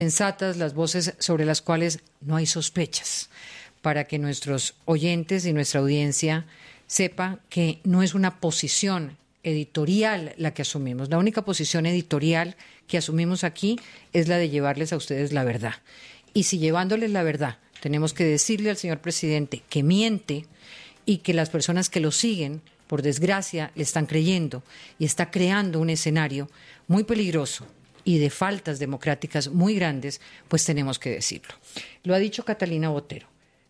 sensatas, las voces sobre las cuales no hay sospechas, para que nuestros oyentes y nuestra audiencia sepa que no es una posición editorial la que asumimos. La única posición editorial que asumimos aquí es la de llevarles a ustedes la verdad. Y si llevándoles la verdad tenemos que decirle al señor presidente que miente y que las personas que lo siguen, por desgracia, le están creyendo y está creando un escenario muy peligroso y de faltas democráticas muy grandes, pues tenemos que decirlo. Lo ha dicho Catalina Botero.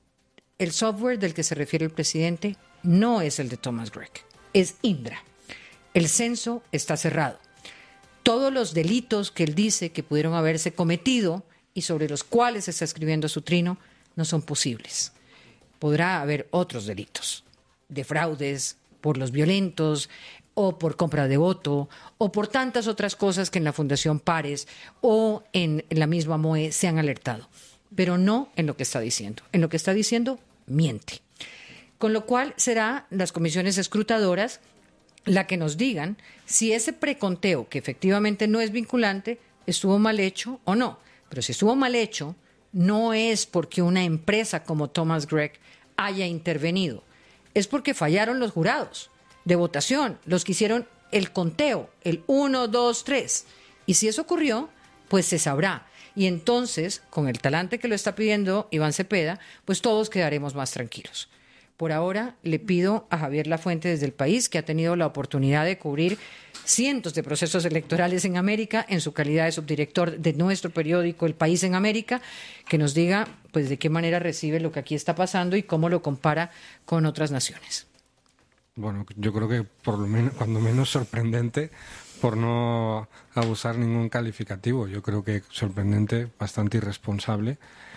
El software del que se refiere el presidente no es el de Thomas Gregg, es Indra. El censo está cerrado. Todos los delitos que él dice que pudieron haberse cometido y sobre los cuales está escribiendo su trino no son posibles. Podrá haber otros delitos, de fraudes, por los violentos, o por compra de voto, o por tantas otras cosas que en la Fundación Pares o en la misma MOE se han alertado, pero no en lo que está diciendo. En lo que está diciendo, miente. Con lo cual será las comisiones escrutadoras la que nos digan si ese preconteo, que efectivamente no es vinculante, estuvo mal hecho o no. Pero si estuvo mal hecho, no es porque una empresa como Thomas Gregg haya intervenido, es porque fallaron los jurados de votación, los que hicieron el conteo, el 1, 2, 3. Y si eso ocurrió, pues se sabrá. Y entonces, con el talante que lo está pidiendo Iván Cepeda, pues todos quedaremos más tranquilos. Por ahora, le pido a Javier Lafuente desde El País, que ha tenido la oportunidad de cubrir cientos de procesos electorales en América, en su calidad de subdirector de nuestro periódico El País en América, que nos diga pues de qué manera recibe lo que aquí está pasando y cómo lo compara con otras naciones. Bueno, yo creo que por lo menos, cuando menos sorprendente, por no abusar ningún calificativo. Yo creo que sorprendente, bastante irresponsable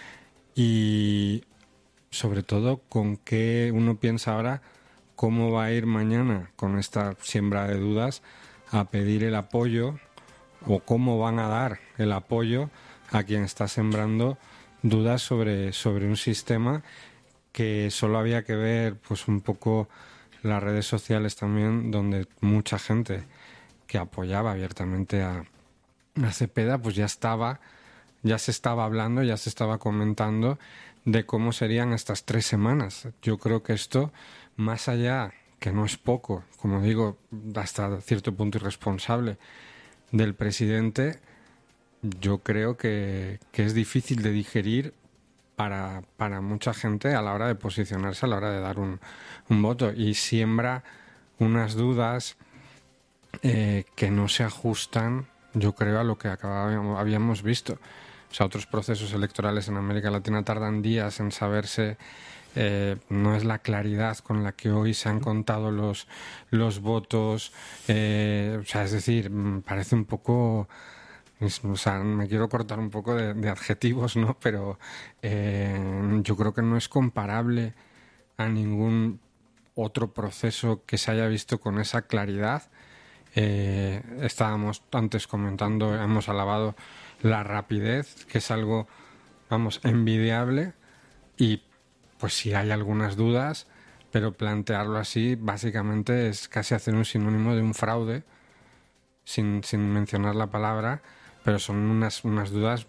y sobre todo con qué uno piensa ahora cómo va a ir mañana con esta siembra de dudas a pedir el apoyo o cómo van a dar el apoyo a quien está sembrando dudas sobre un sistema que solo había que ver pues un poco las redes sociales también, donde mucha gente que apoyaba abiertamente a Cepeda pues ya se estaba hablando, ya se estaba comentando de cómo serían estas 3 semanas. Yo creo que esto, más allá, que no es poco, como digo, hasta cierto punto irresponsable del presidente, yo creo que es difícil de digerir para mucha gente a la hora de posicionarse, a la hora de dar un voto, y siembra unas dudas que no se ajustan, yo creo, a lo que habíamos visto. O sea, otros procesos electorales en América Latina tardan días en saberse. No es la claridad con la que hoy se han contado los votos. O sea, es decir, parece un poco... O sea, me quiero cortar un poco de adjetivos, ¿no? Pero yo creo que no es comparable a ningún otro proceso que se haya visto con esa claridad. Estábamos antes comentando, hemos alabado la rapidez, que es algo, vamos, envidiable, y pues sí hay algunas dudas, pero plantearlo así básicamente es casi hacer un sinónimo de un fraude, sin mencionar la palabra, pero son unas dudas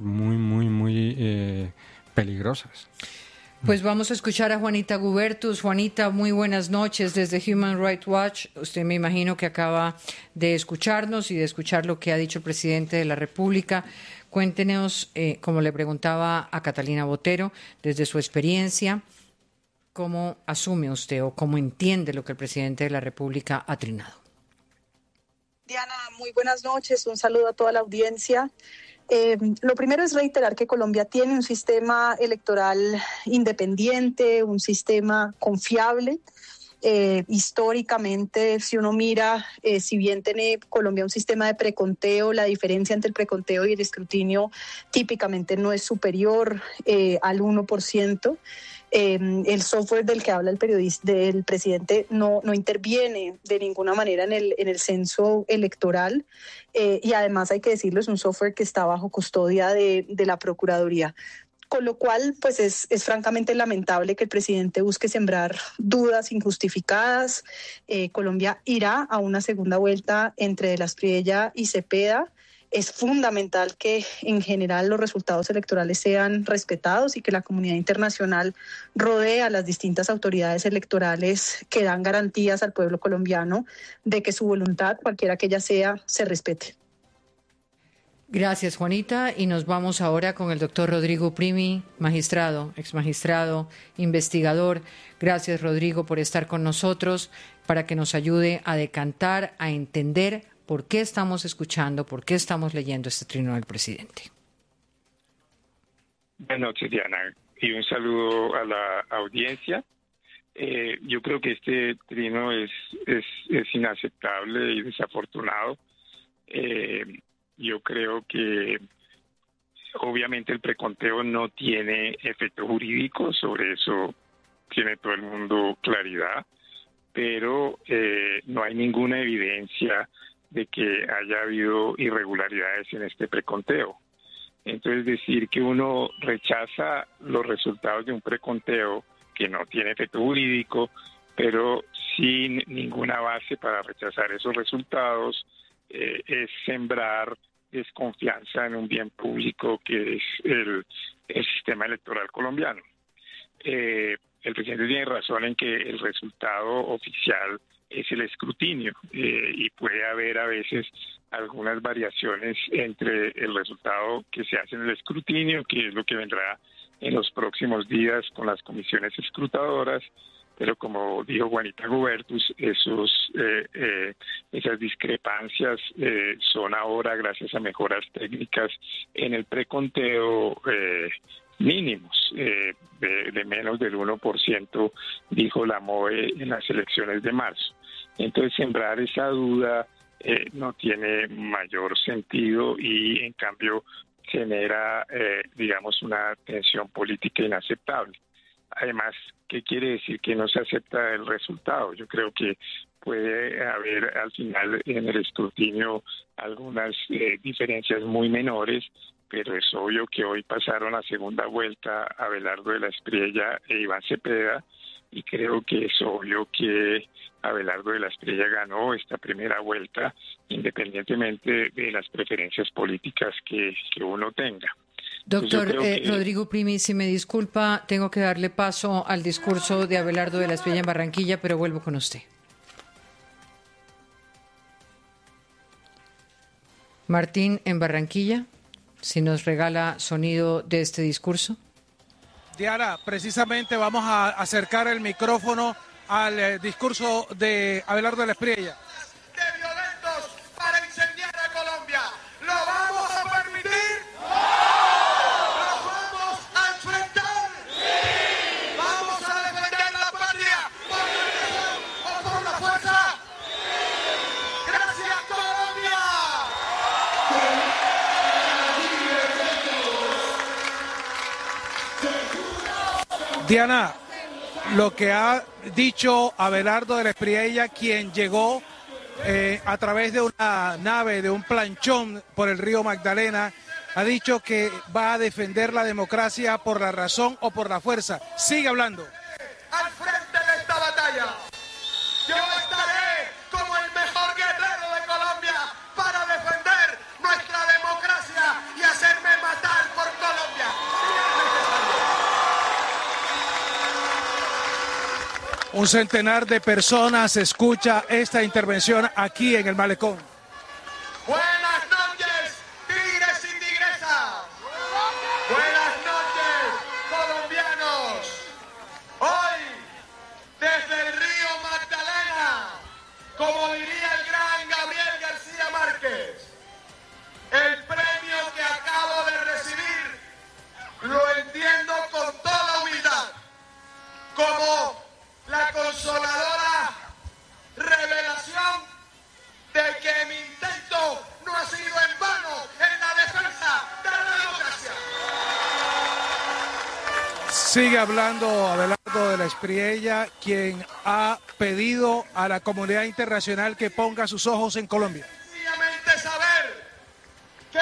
muy peligrosas. Pues vamos a escuchar a Juanita Gubertus. Juanita, muy buenas noches desde Human Rights Watch. Usted me imagino que acaba de escucharnos y de escuchar lo que ha dicho el presidente de la República. Cuéntenos, como le preguntaba a Catalina Botero, desde su experiencia, ¿cómo asume usted o cómo entiende lo que el presidente de la República ha trinado? Diana, muy buenas noches. Un saludo a toda la audiencia. Lo primero es reiterar que Colombia tiene un sistema electoral independiente, un sistema confiable. Históricamente, si uno mira, si bien tiene Colombia un sistema de preconteo, la diferencia entre el preconteo y el escrutinio típicamente no es superior al 1%. El software del que habla del presidente no interviene de ninguna manera en el censo electoral, y además hay que decirlo, es un software que está bajo custodia de la Procuraduría. Con lo cual, pues es francamente lamentable que el presidente busque sembrar dudas injustificadas. Colombia irá a una segunda vuelta entre De la Espriella y Cepeda. es fundamental que en general los resultados electorales sean respetados y que la comunidad internacional rodee a las distintas autoridades electorales que dan garantías al pueblo colombiano de que su voluntad, cualquiera que ella sea, se respete. Gracias, Juanita. Y nos vamos ahora con el doctor Rodrigo Primi, magistrado, exmagistrado, investigador. Gracias, Rodrigo, por estar con nosotros para que nos ayude a decantar, a entender por qué estamos escuchando, por qué estamos leyendo este trino del presidente. Buenas noches, Diana, y un saludo a la audiencia. Yo creo que este trino es inaceptable y desafortunado. Yo creo que obviamente el preconteo no tiene efecto jurídico, sobre eso tiene todo el mundo claridad, pero no hay ninguna evidencia de que haya habido irregularidades en este preconteo. Entonces, decir que uno rechaza los resultados de un preconteo que no tiene efecto jurídico, pero sin ninguna base para rechazar esos resultados, es sembrar desconfianza en un bien público que es el sistema electoral colombiano. El presidente tiene razón en que el resultado oficial es el escrutinio y puede haber a veces algunas variaciones entre el resultado que se hace en el escrutinio, que es lo que vendrá en los próximos días con las comisiones escrutadoras, pero como dijo Juanita Gubertus, esas discrepancias son ahora, gracias a mejoras técnicas en el preconteo, mínimos, de menos del 1%, dijo la MOE en las elecciones de marzo. Entonces, sembrar esa duda no tiene mayor sentido y, en cambio, genera, digamos, una tensión política inaceptable. Además, ¿qué quiere decir que no se acepta el resultado? Yo creo que puede haber al final en el escrutinio algunas diferencias muy menores, pero es obvio que hoy pasaron a segunda vuelta Abelardo de la Espriella e Iván Cepeda, y creo que es obvio que Abelardo de la Espriella ganó esta primera vuelta, independientemente de las preferencias políticas que uno tenga. Doctor Rodrigo Primi, si me disculpa, tengo que darle paso al discurso de Abelardo de la Espriella en Barranquilla, pero vuelvo con usted. Martín, en Barranquilla, si nos regala sonido de este discurso. Diana, precisamente vamos a acercar el micrófono al discurso de Abelardo de la Espriella. De violentos para incendiar a Colombia. ¿Lo vamos a permitir? ¡No! ¿Los vamos a enfrentar? ¡Sí! ¿Vamos a defender la patria por la razón o por la fuerza? ¡Sí! ¡Gracias, Colombia! Diana, lo que ha dicho Abelardo de la Espriella, quien llegó a través de una nave, de un planchón por el río Magdalena, ha dicho que va a defender la democracia por la razón o por la fuerza. Sigue hablando. Al frente de esta batalla, yo estaré como el mejor guerrero de Colombia para defender nuestra democracia y hacerme matar por Colombia. Un centenar de personas escucha esta intervención aquí en el Malecón. Buenas noches, tigres y tigresas. Buenas noches, colombianos. Hoy, desde el río Magdalena, como diría el gran Gabriel García Márquez, el premio que acabo de recibir lo entiendo con toda humildad, como la consoladora revelación de que mi intento no ha sido en vano en la defensa de la democracia. Sigue hablando Abelardo de la Espriella, quien ha pedido a la comunidad internacional que ponga sus ojos en Colombia. Sencillamente saber que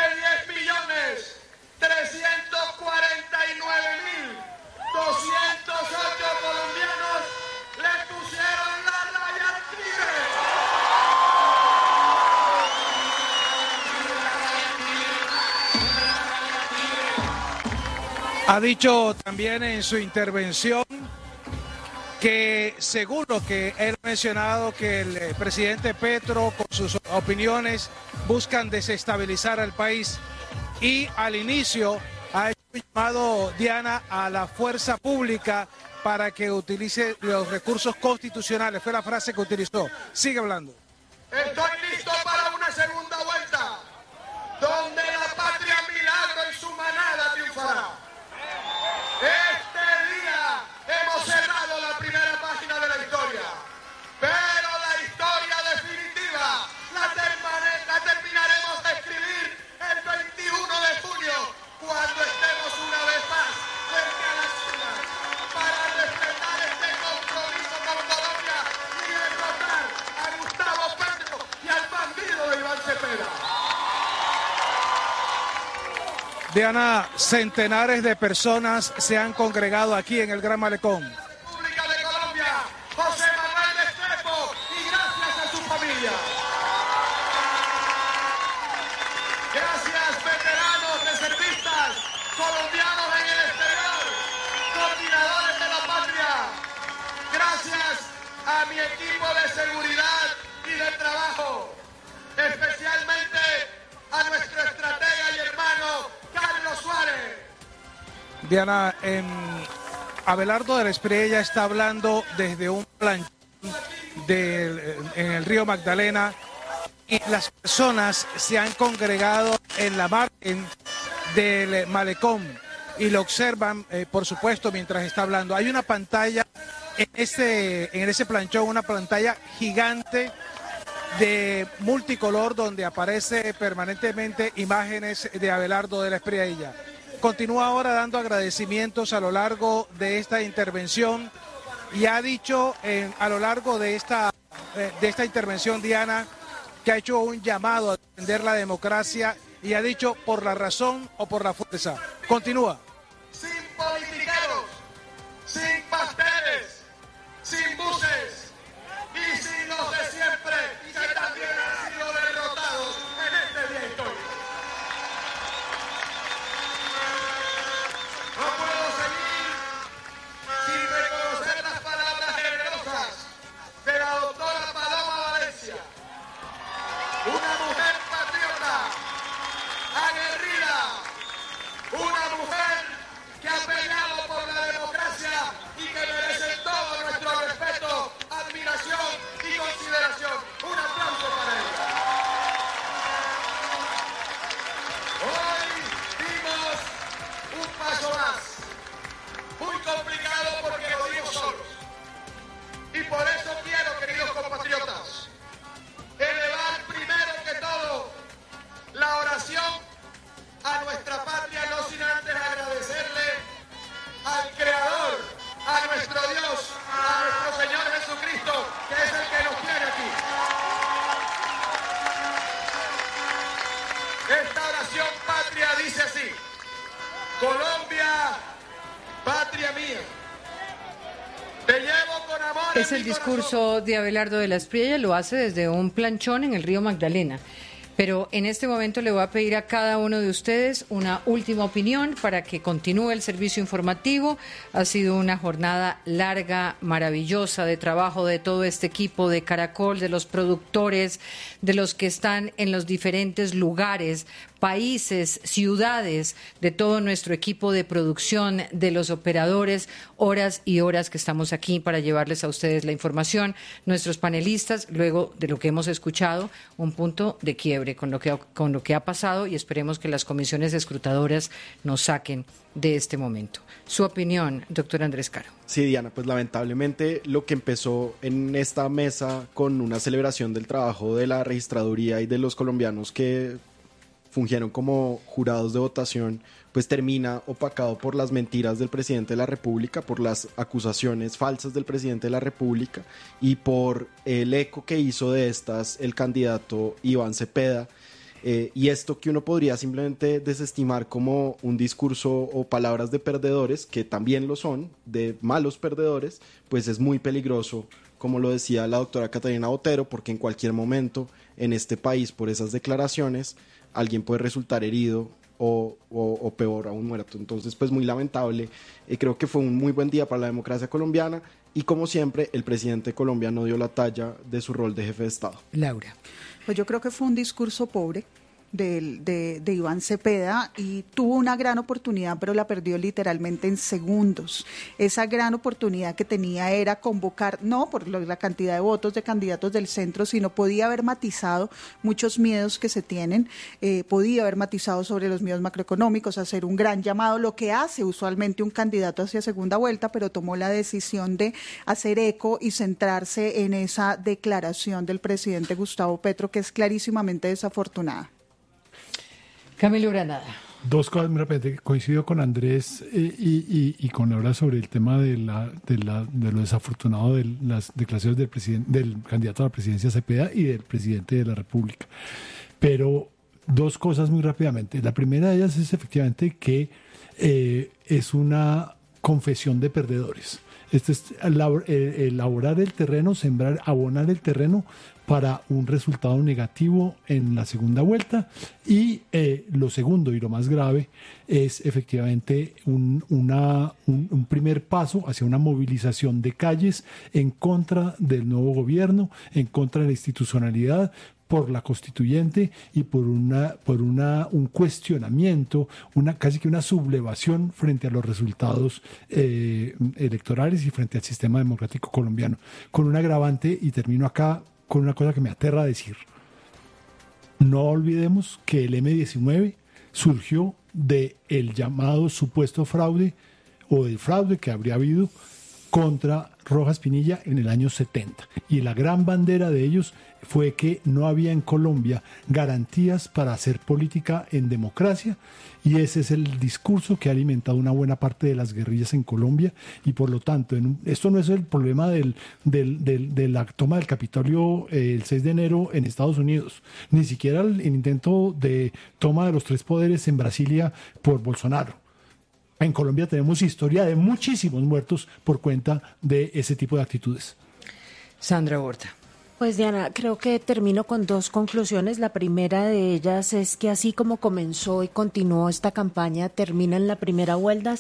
10.349.208 colombianos le pusieron la raya al tigre. Ha dicho también en su intervención que según lo que él ha mencionado, que el presidente Petro con sus opiniones buscan desestabilizar al país, y al inicio ha hecho un llamado, Diana, a la fuerza pública para que utilice los recursos constitucionales. Fue la frase que utilizó. Sigue hablando. Estoy listo para una segunda vuelta, donde la patria milagro en su manada triunfará. Este día hemos cerrado la primera página de la historia, pero la historia definitiva la terminaremos de escribir el 21 de junio, cuando estemos una vez más frente a las urnas para respetar este compromiso con Colombia y derrotar a Gustavo Petro y al bandido de Iván Cepeda. Diana, centenares de personas se han congregado aquí en el Gran Malecón. República de Colombia, José Manuel Restrepo, y gracias a su familia. Gracias, veteranos, reservistas, colombianos en el exterior, coordinadores de la patria. Gracias a mi equipo de seguridad y de trabajo, especialmente a nuestro estratega y hermano Carlos Suárez. Diana, Abelardo de la Espriella está hablando desde un planchón en el río Magdalena, y las personas se han congregado en la margen del malecón y lo observan, por supuesto, mientras está hablando. Hay una pantalla en ese planchón, una pantalla gigante de multicolor donde aparece permanentemente imágenes de Abelardo de la Espriella. Continúa ahora dando agradecimientos a lo largo de esta intervención, y ha dicho a lo largo de esta intervención, Diana, que ha hecho un llamado a defender la democracia, y ha dicho por la razón o por la fuerza. Continúa. Sin politiqueros, sin pasteles, sin buses y sin los de siempre, que también han sido derrotados en este día histórico. No puedo seguir sin reconocer las palabras generosas de la doctora Paloma Valencia, una mujer patriota, aguerrida, una mujer que ha peleado por la democracia y que merece todo nuestro respeto, admiración y consideración. Un aplauso para ella. Hoy dimos un paso más, muy complicado porque lo dimos solos. Y por eso quiero, queridos compatriotas, elevar primero que todo la oración a nuestra patria, no sin antes agradecerle al Creador, a nuestro Dios, a nuestro Señor Jesucristo, que es el que nos tiene aquí. Esta oración patria dice así: Colombia, patria mía, te llevo con amor. Es en el mi discurso corazón. de Abelardo de la Espriella, lo hace desde un planchón en el río Magdalena. Pero en este momento le voy a pedir a cada uno de ustedes una última opinión para que continúe el servicio informativo. Ha sido una jornada larga, maravillosa de trabajo de todo este equipo de Caracol, de los productores, de los que están en los diferentes lugares, países, ciudades, de todo nuestro equipo de producción, de los operadores, horas y horas que estamos aquí para llevarles a ustedes la información. Nuestros panelistas, luego de lo que hemos escuchado, un punto de quiebre con lo que ha pasado, y esperemos que las comisiones escrutadoras nos saquen de este momento. Su opinión, doctor Andrés Caro. Sí, Diana, pues lamentablemente lo que empezó en esta mesa con una celebración del trabajo de la registraduría y de los colombianos que fungieron como jurados de votación, pues termina opacado por las mentiras del presidente de la República, por las acusaciones falsas del presidente de la República y por el eco que hizo de estas el candidato Iván Cepeda. Y esto que uno podría simplemente desestimar como un discurso o palabras de perdedores, que también lo son, de malos perdedores, pues es muy peligroso, como lo decía la doctora Catalina Botero, porque en cualquier momento en este país, por esas declaraciones, alguien puede resultar herido o peor, aún muerto. Entonces, pues muy lamentable. Creo que fue un muy buen día para la democracia colombiana y, como siempre, el presidente de Colombia no dio la talla de su rol de jefe de Estado. Laura. Pues yo creo que fue un discurso pobre de Iván Cepeda, y tuvo una gran oportunidad, pero la perdió literalmente en segundos. Esa gran oportunidad que tenía era convocar, no por la cantidad de votos de candidatos del centro, sino podía haber matizado muchos miedos que se tienen, podía haber matizado sobre los miedos macroeconómicos, hacer un gran llamado, lo que hace usualmente un candidato hacia segunda vuelta, pero tomó la decisión de hacer eco y centrarse en esa declaración del presidente Gustavo Petro, que es clarísimamente desafortunada. Camilo Granada. Dos cosas muy rápidamente. Coincido con Andrés y con Laura sobre el tema de lo desafortunado de las declaraciones del candidato a la presidencia Cepeda y del presidente de la República. Pero dos cosas muy rápidamente. La primera de ellas es efectivamente que es una confesión de perdedores. Este es elaborar el terreno, sembrar, abonar el terreno para un resultado negativo en la segunda vuelta. Y lo segundo y lo más grave es efectivamente un primer paso hacia una movilización de calles en contra del nuevo gobierno, en contra de la institucionalidad, por la constituyente y por un cuestionamiento, casi que una sublevación frente a los resultados electorales y frente al sistema democrático colombiano. Con un agravante, y termino acá con una cosa que me aterra decir. No olvidemos que el M-19 surgió del llamado supuesto fraude o del fraude que habría habido contra Rojas Pinilla en el año 70. Y la gran bandera de ellos fue que no había en Colombia garantías para hacer política en democracia, y ese es el discurso que ha alimentado una buena parte de las guerrillas en Colombia. Y por lo tanto, esto no es el problema de la toma del Capitolio el 6 de enero en Estados Unidos, ni siquiera el intento de toma de los 3 poderes en Brasilia por Bolsonaro. En Colombia tenemos historia de muchísimos muertos por cuenta de ese tipo de actitudes. Sandra Borda. Pues Diana, creo que termino con dos conclusiones. La primera de ellas es que así como comenzó y continuó esta campaña, termina en la primera vuelta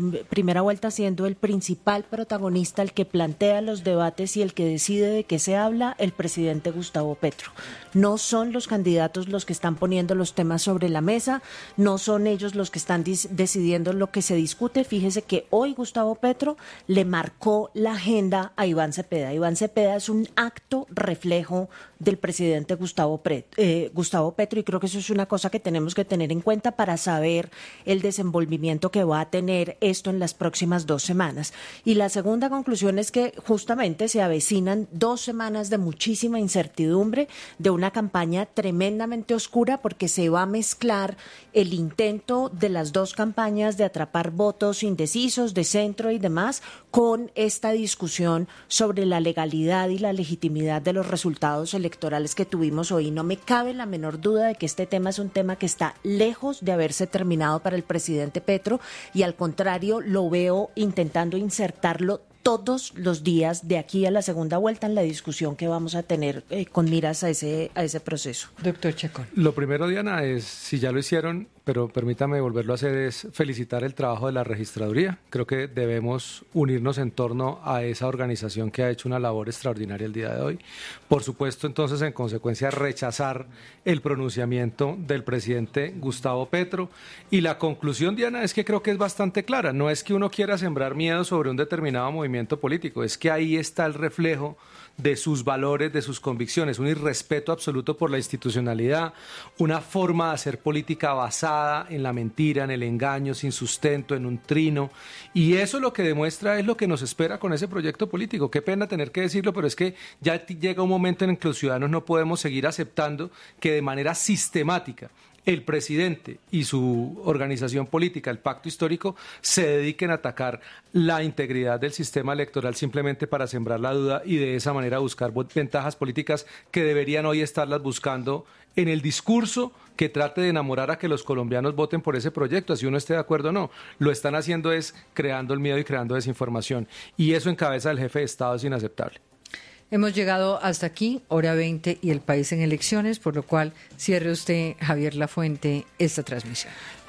siendo el principal protagonista, el que plantea los debates y el que decide de qué se habla, el presidente Gustavo Petro. No son los candidatos los que están poniendo los temas sobre la mesa, no son ellos los que están decidiendo lo que se discute. Fíjese que hoy Gustavo Petro le marcó la agenda a Iván Cepeda. Iván Cepeda es un acto reflejo del presidente Gustavo Petro, y creo que eso es una cosa que tenemos que tener en cuenta para saber el desenvolvimiento que va a tener esto en las próximas 2 semanas. Y la segunda conclusión es que justamente se avecinan 2 semanas de muchísima incertidumbre, de una campaña tremendamente oscura, porque se va a mezclar el intento de las 2 campañas de atrapar votos indecisos de centro y demás con esta discusión sobre la legalidad y la legitimidad de los resultados electorales que tuvimos hoy. No me cabe la menor duda de que este tema es un tema que está lejos de haberse terminado para el presidente Petro, y al contrario lo veo intentando insertarlo todos los días de aquí a la segunda vuelta en la discusión que vamos a tener con miras a ese proceso. Doctor Chacón. Lo primero, Diana, es, si ya lo hicieron, pero permítame volverlo a hacer, es felicitar el trabajo de la registraduría. Creo que debemos unirnos en torno a esa organización que ha hecho una labor extraordinaria el día de hoy. Por supuesto, entonces, en consecuencia, rechazar el pronunciamiento del presidente Gustavo Petro. Y la conclusión, Diana, es que creo que es bastante clara. No es que uno quiera sembrar miedo sobre un determinado movimiento político, es que ahí está el reflejo de sus valores, de sus convicciones, un irrespeto absoluto por la institucionalidad, una forma de hacer política basada en la mentira, en el engaño, sin sustento, en un trino, y eso lo que demuestra es lo que nos espera con ese proyecto político. Qué pena tener que decirlo, pero es que ya llega un momento en que los ciudadanos no podemos seguir aceptando que de manera sistemática el presidente y su organización política, el Pacto Histórico, se dediquen a atacar la integridad del sistema electoral simplemente para sembrar la duda y de esa manera buscar ventajas políticas que deberían hoy estarlas buscando en el discurso que trate de enamorar a que los colombianos voten por ese proyecto, así uno esté de acuerdo o no. Lo están haciendo es creando el miedo y creando desinformación, y eso en cabeza del jefe de Estado es inaceptable. Hemos llegado hasta aquí, hora 20 y el país en elecciones, por lo cual cierre usted, Javier Lafuente, esta transmisión.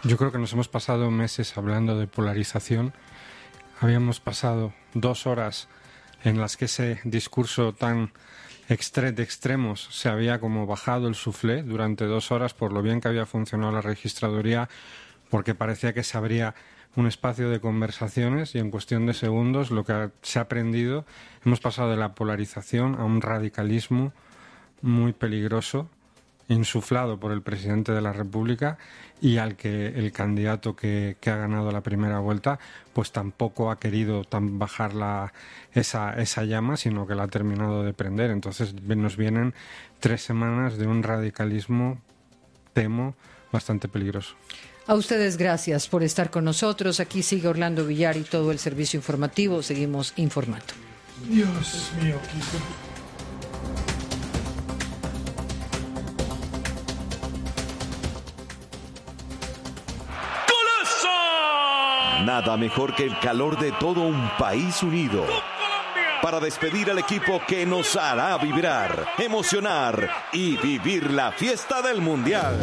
Yo creo que nos hemos pasado meses hablando de polarización. Habíamos pasado 2 horas en las que ese discurso tan de extremos se había como bajado el suflé durante 2 horas por lo bien que había funcionado la registraduría, porque parecía que se abría un espacio de conversaciones y en cuestión de segundos lo que se ha aprendido, hemos pasado de la polarización a un radicalismo muy peligroso, insuflado por el presidente de la República, y al que el candidato que ha ganado la primera vuelta pues tampoco ha querido bajar esa llama, sino que la ha terminado de prender. Entonces nos vienen 3 semanas de un radicalismo, temo, bastante peligroso. A ustedes gracias por estar con nosotros. Aquí sigue Orlando Villar y todo el servicio informativo. Seguimos informando. Dios mío, Nada mejor que el calor de todo un país unido para despedir al equipo que nos hará vibrar, emocionar y vivir la fiesta del Mundial.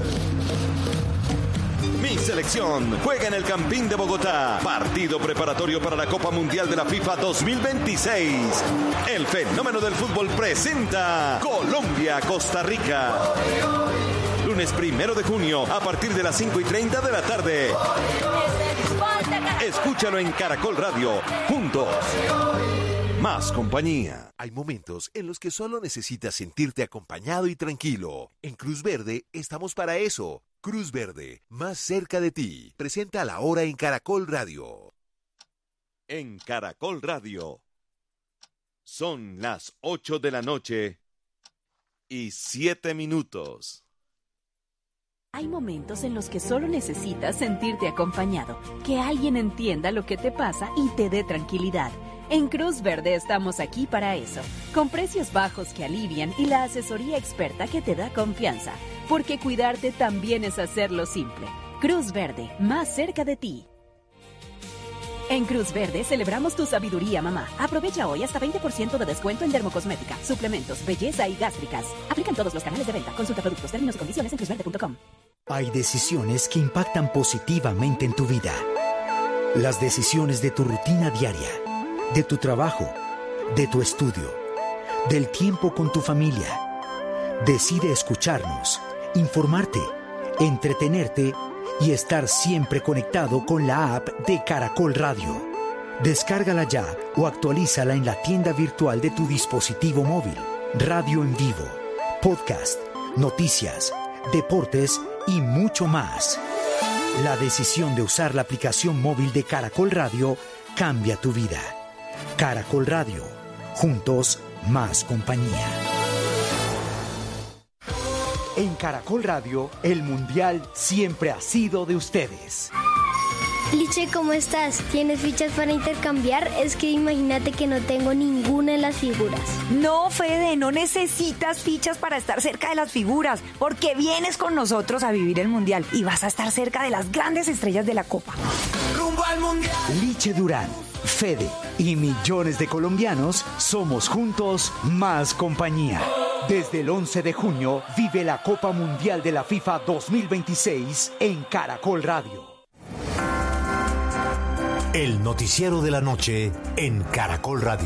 Mi selección juega en el Campín de Bogotá, partido preparatorio para la Copa Mundial de la FIFA 2026. El fenómeno del fútbol presenta Colombia-Costa Rica. Lunes 1 de junio a partir de las 5:30 de la tarde. Escúchalo en Caracol Radio. Juntos, más compañía. Hay momentos en los que solo necesitas sentirte acompañado y tranquilo. En Cruz Verde estamos para eso. Cruz Verde, más cerca de ti. Presenta La Hora en Caracol Radio. En Caracol Radio. Son las 8 de la noche y 7 minutos. Hay momentos en los que solo necesitas sentirte acompañado, que alguien entienda lo que te pasa y te dé tranquilidad. En Cruz Verde estamos aquí para eso, con precios bajos que alivian y la asesoría experta que te da confianza, porque cuidarte también es hacerlo simple. Cruz Verde, más cerca de ti. En Cruz Verde celebramos tu sabiduría, mamá. Aprovecha hoy hasta 20% de descuento en dermocosmética, suplementos, belleza y gástricas. Aplican todos los canales de venta. Consulta productos, términos y condiciones en cruzverde.com. Hay decisiones que impactan positivamente en tu vida. Las decisiones de tu rutina diaria, de tu trabajo, de tu estudio, del tiempo con tu familia. Decide escucharnos, informarte, entretenerte y estar siempre conectado con la app de Caracol Radio. Descárgala ya o actualízala en la tienda virtual de tu dispositivo móvil. Radio en vivo, podcast, noticias, deportes y mucho más. La decisión de usar la aplicación móvil de Caracol Radio cambia tu vida. Caracol Radio. Juntos, más compañía. En Caracol Radio, el Mundial siempre ha sido de ustedes. Liche, ¿cómo estás? ¿Tienes fichas para intercambiar? Es que imagínate que no tengo ninguna de las figuras. No, Fede, no necesitas fichas para estar cerca de las figuras, porque vienes con nosotros a vivir el Mundial y vas a estar cerca de las grandes estrellas de la Copa. ¡Rumbo al Mundial! Liche Durán, Fede y millones de colombianos somos juntos más compañía. Desde el 11 de junio vive la Copa Mundial de la FIFA 2026 en Caracol Radio. El noticiero de la noche en Caracol Radio.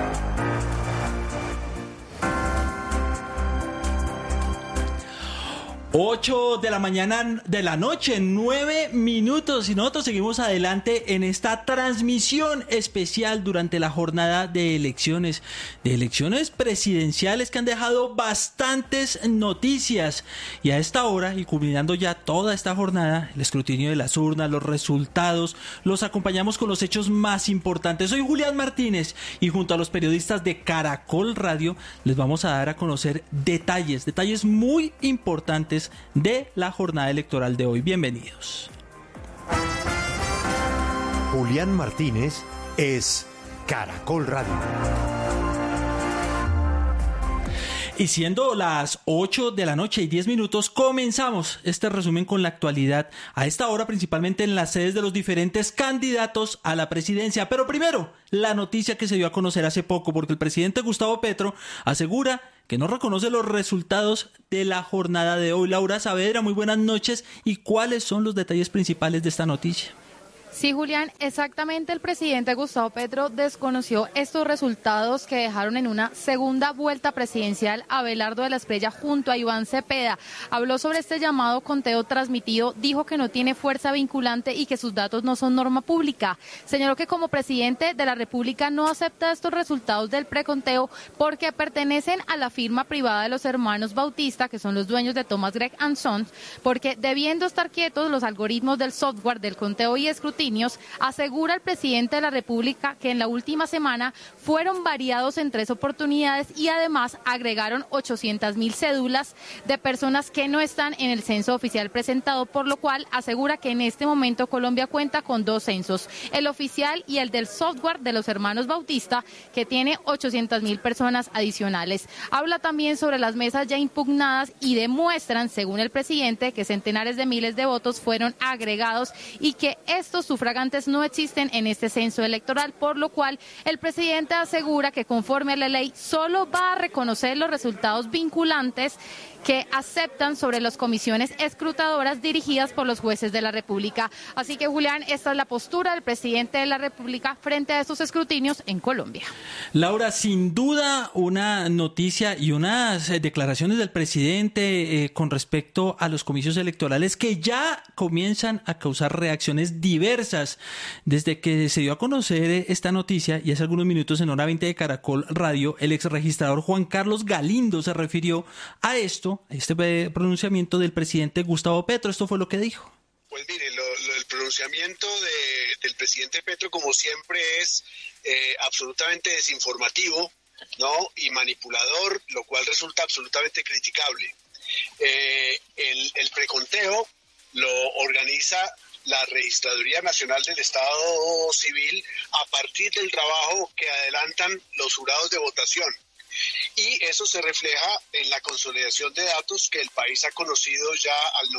8 de la mañana de la noche, 9 minutos, y nosotros seguimos adelante en esta transmisión especial durante la jornada de elecciones presidenciales que han dejado bastantes noticias, y a esta hora y culminando ya toda esta jornada, el escrutinio de las urnas, los resultados, los acompañamos con los hechos más importantes. Soy Julián Martínez y junto a los periodistas de Caracol Radio les vamos a dar a conocer detalles muy importantes de la jornada electoral de hoy. Bienvenidos. Julián Martínez es Caracol Radio. Y siendo las 8 de la noche y 10 minutos, comenzamos este resumen con la actualidad. A esta hora principalmente en las sedes de los diferentes candidatos a la presidencia. Pero primero, la noticia que se dio a conocer hace poco, porque el presidente Gustavo Petro asegura que no reconoce los resultados de la jornada de hoy. Laura Saavedra, muy buenas noches. ¿Y cuáles son los detalles principales de esta noticia? Sí, Julián, exactamente. El presidente Gustavo Petro desconoció estos resultados que dejaron en una segunda vuelta presidencial a Abelardo de la Espriella junto a Iván Cepeda. Habló sobre este llamado conteo transmitido, dijo que no tiene fuerza vinculante y que sus datos no son norma pública. Señaló que como presidente de la República no acepta estos resultados del preconteo porque pertenecen a la firma privada de los hermanos Bautista, que son los dueños de Thomas Gregg & Sons, porque debiendo estar quietos los algoritmos del software del conteo y escrutinio, asegura el presidente de la República que en la última semana fueron variados en 3 oportunidades y además agregaron 800.000 cédulas de personas que no están en el censo oficial presentado, por lo cual asegura que en este momento Colombia cuenta con 2 censos, el oficial y el del software de los hermanos Bautista, que tiene 800.000 personas adicionales. Habla también sobre las mesas ya impugnadas y demuestran, según el presidente, que centenares de miles de votos fueron agregados y que estos sufragantes no existen en este censo electoral, por lo cual el presidente asegura que conforme a la ley solo va a reconocer los resultados vinculantes que aceptan sobre las comisiones escrutadoras dirigidas por los jueces de la República. Así que, Julián, esta es la postura del presidente de la República frente a estos escrutinios en Colombia. Laura, sin duda una noticia y unas declaraciones del presidente con respecto a los comicios electorales que ya comienzan a causar reacciones diversas. Desde que se dio a conocer esta noticia y hace algunos minutos en Hora 20 de Caracol Radio, el exregistrador Juan Carlos Galindo se refirió a esto, este pronunciamiento del presidente Gustavo Petro. Esto fue lo que dijo. Pues mire, el pronunciamiento del presidente Petro, como siempre, es absolutamente desinformativo, ¿no? Y manipulador, lo cual resulta absolutamente criticable. El preconteo lo organiza la Registraduría Nacional del Estado Civil a partir del trabajo que adelantan los jurados de votación. Y eso se refleja en la consolidación de datos que el país ha conocido ya al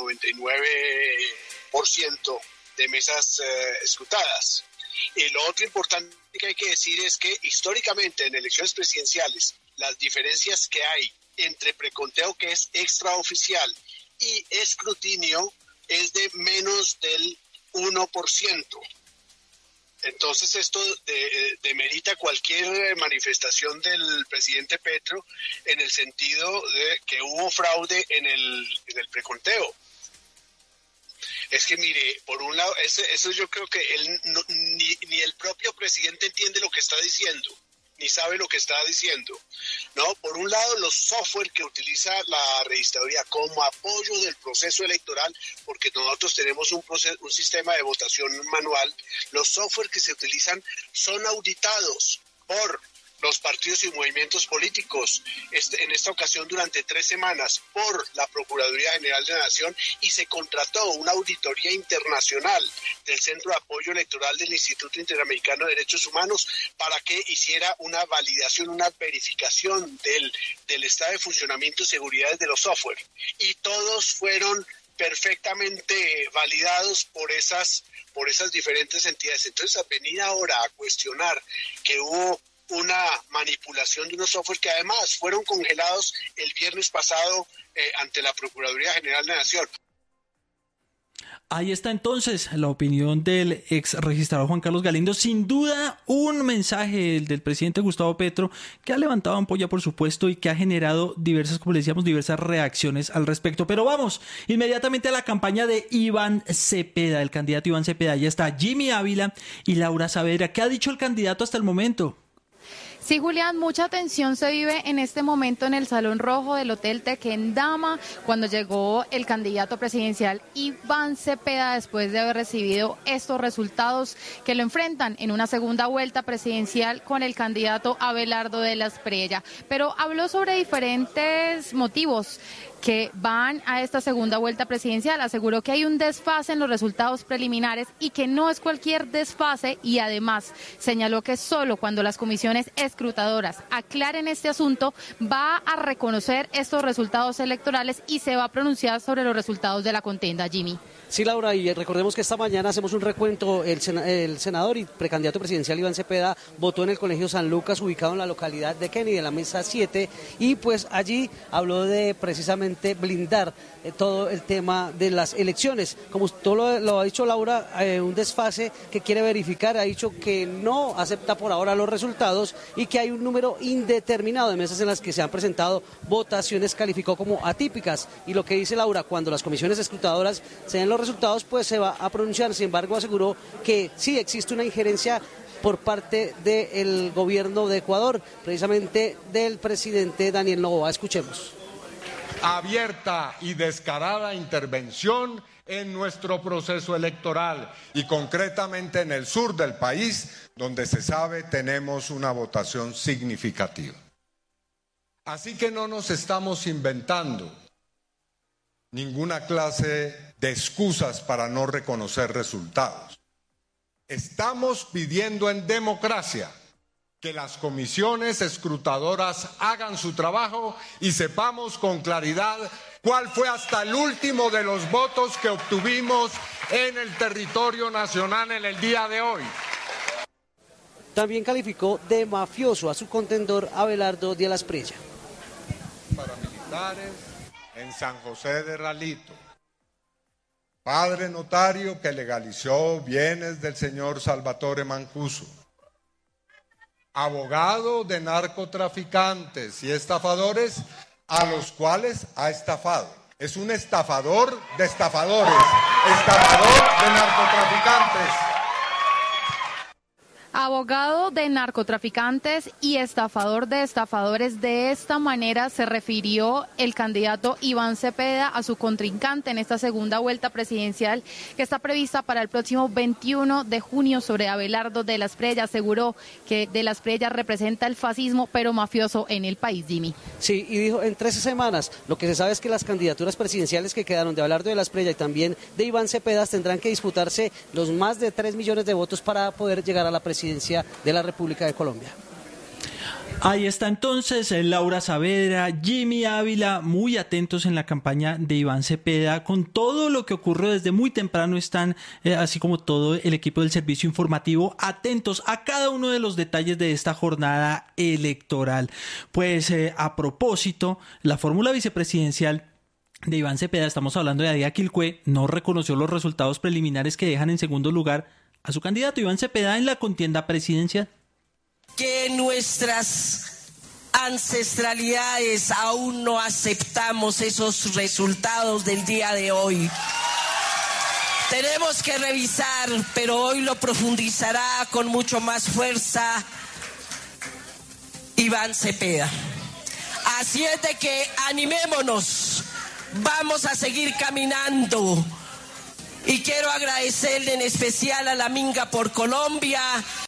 99% de mesas escrutadas. Y lo otro importante que hay que decir es que históricamente en elecciones presidenciales las diferencias que hay entre preconteo, que es extraoficial, y escrutinio es de menos del 1%. Entonces esto demerita cualquier manifestación del presidente Petro en el sentido de que hubo fraude en el preconteo. Es que mire, por un lado, eso yo creo que él ni el propio presidente entiende lo que está diciendo, ni sabe lo que está diciendo, ¿no? Por un lado, los software que utiliza la registraduría como apoyo del proceso electoral, porque nosotros tenemos un sistema de votación manual, los software que se utilizan son auditados por los partidos y movimientos políticos, en esta ocasión durante 3 semanas, por la Procuraduría General de la Nación, y se contrató una auditoría internacional del Centro de Apoyo Electoral del Instituto Interamericano de Derechos Humanos para que hiciera una validación, una verificación del estado de funcionamiento y seguridad de los software. Y todos fueron perfectamente validados por esas diferentes entidades. Entonces, venir ahora a cuestionar que hubo una manipulación de unos software que además fueron congelados el viernes pasado ante la Procuraduría General de la Nación. Ahí está entonces la opinión del ex registrador Juan Carlos Galindo. Sin duda un mensaje del presidente Gustavo Petro que ha levantado ampolla, por supuesto, y que ha generado diversas reacciones al respecto. Pero vamos inmediatamente a la campaña de Iván Cepeda, el candidato Iván Cepeda. Ya está Jimmy Ávila y Laura Saavedra. ¿Qué ha dicho el candidato hasta el momento? Sí, Julián, mucha tensión se vive en este momento en el Salón Rojo del Hotel Tequendama cuando llegó el candidato presidencial Iván Cepeda después de haber recibido estos resultados que lo enfrentan en una segunda vuelta presidencial con el candidato Abelardo de la Espriella. Pero habló sobre diferentes motivos que van a esta segunda vuelta presidencial. Aseguró que hay un desfase en los resultados preliminares y que no es cualquier desfase, y además señaló que solo cuando las comisiones escrutadoras aclaren este asunto va a reconocer estos resultados electorales y se va a pronunciar sobre los resultados de la contienda. Jimmy. Sí, Laura, y recordemos que esta mañana hacemos un recuento. El senador y precandidato presidencial Iván Cepeda votó en el Colegio San Lucas, ubicado en la localidad de Kennedy, en la mesa 7, y pues allí habló de precisamente blindar todo el tema de las elecciones. Como usted lo ha dicho, Laura, un desfase que quiere verificar. Ha dicho que no acepta por ahora los resultados y que hay un número indeterminado de mesas en las que se han presentado votaciones, calificó como atípicas. Y lo que dice Laura, cuando las comisiones escrutadoras se den los resultados, pues se va a pronunciar. Sin embargo, aseguró que sí existe una injerencia por parte del gobierno de Ecuador, precisamente del presidente Daniel Noboa. Escuchemos. Abierta y descarada intervención en nuestro proceso electoral y concretamente en el sur del país, donde se sabe tenemos una votación significativa. Así que no nos estamos inventando ninguna clase de excusas para no reconocer resultados. Estamos pidiendo en democracia que las comisiones escrutadoras hagan su trabajo y sepamos con claridad cuál fue hasta el último de los votos que obtuvimos en el territorio nacional en el día de hoy. También calificó de mafioso a su contendor Abelardo Díaz Prella. Paramilitares en San José de Ralito. Padre notario que legalizó bienes del señor Salvatore Mancuso. Abogado de narcotraficantes y estafadores a los cuales ha estafado. Es un estafador de estafadores, estafador de narcotraficantes. Abogado de narcotraficantes y estafador de estafadores. De esta manera se refirió el candidato Iván Cepeda a su contrincante en esta segunda vuelta presidencial que está prevista para el próximo 21 de junio sobre Abelardo Díaz Prella. Aseguró que Díaz Prella representa el fascismo, pero mafioso en el país, Jimmy. Sí, y dijo, en 13 semanas, lo que se sabe es que las candidaturas presidenciales que quedaron de Abelardo Díaz Prella y también de Iván Cepeda tendrán que disputarse los más de 3 millones de votos para poder llegar a la presidencia de la República de Colombia. Ahí está entonces Laura Saavedra, Jimmy Ávila, muy atentos en la campaña de Iván Cepeda. Con todo lo que ocurrió desde muy temprano están, así como todo el equipo del servicio informativo, atentos a cada uno de los detalles de esta jornada electoral. Pues a propósito, la fórmula vicepresidencial de Iván Cepeda, estamos hablando de Adia Quilcue, no reconoció los resultados preliminares que dejan en segundo lugar a su candidato Iván Cepeda en la contienda presidencial. Que nuestras ancestralidades aún no aceptamos esos resultados del día de hoy. Tenemos que revisar, pero hoy lo profundizará con mucho más fuerza Iván Cepeda. Así es de que animémonos, vamos a seguir caminando. Y quiero agradecerle en especial a la Minga por Colombia.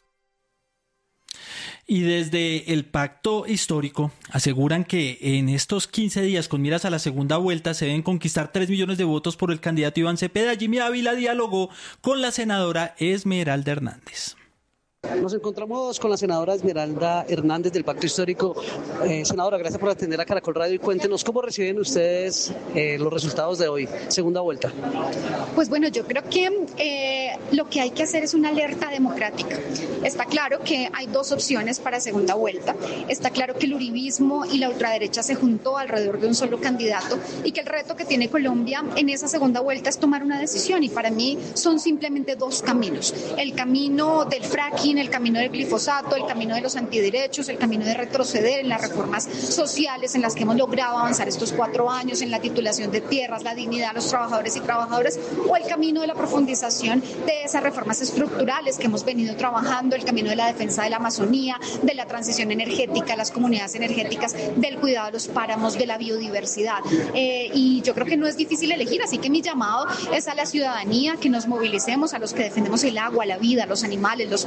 Y desde el pacto histórico aseguran que en estos 15 días con miras a la segunda vuelta se deben conquistar 3 millones de votos por el candidato Iván Cepeda. Jimmy Ávila dialogó con la senadora Esmeralda Hernández. Nos encontramos con la senadora Esmeralda Hernández del Pacto Histórico. Senadora, gracias por atender a Caracol Radio y cuéntenos cómo reciben ustedes los resultados de hoy, segunda vuelta. Pues bueno, yo creo que lo que hay que hacer es una alerta democrática. Está claro que hay dos opciones para segunda vuelta. Está claro que el uribismo y la ultraderecha se juntó alrededor de un solo candidato y que el reto que tiene Colombia en esa segunda vuelta es tomar una decisión, y para mí son simplemente dos caminos. El camino del fracking, el camino del glifosato, el camino de los antiderechos, el camino de retroceder en las reformas sociales en las que hemos logrado avanzar estos 4 años, en la titulación de tierras, la dignidad a los trabajadores y trabajadoras, o el camino de la profundización de esas reformas estructurales que hemos venido trabajando, el camino de la defensa de la Amazonía, de la transición energética, las comunidades energéticas, del cuidado de los páramos, de la biodiversidad. Y yo creo que no es difícil elegir, así que mi llamado es a la ciudadanía, que nos movilicemos, a los que defendemos el agua, la vida, los animales, los territorios,